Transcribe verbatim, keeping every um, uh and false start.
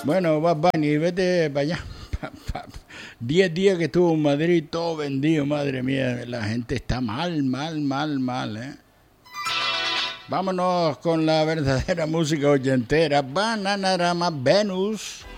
Bueno, Bad Bunny, vete para allá. Diez días que estuvo en Madrid, todo vendido, madre mía. La gente está mal, mal, mal, mal, ¿eh? Vámonos con la verdadera música ochentera. Bananarama Venus.